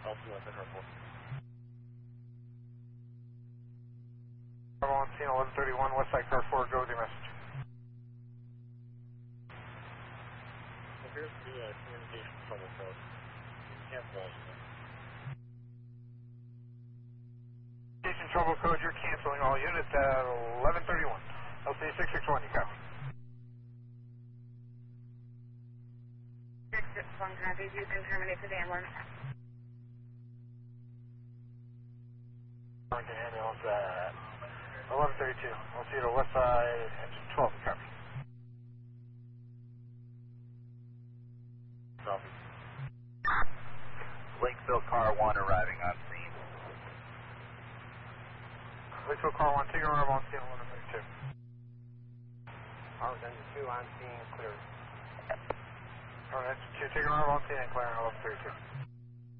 On scene 1131, Westside car 4, go with your message. Appears to be a communication trouble code. Cancel all units. Communication trouble code, you're canceling all units at 1131. LC 661, you copy. 661, copy. You can terminate the ambulance. Ambulance at 1132. I'll see you to Westside, engine 12, you copy. Copy. Lakeville car 1 arriving on scene. Lakeville car 1, take a arrival on scene 1132. Alright, engine 2 on scene, clear. Alright, engine 2, take a arrival on scene and clearing 1132.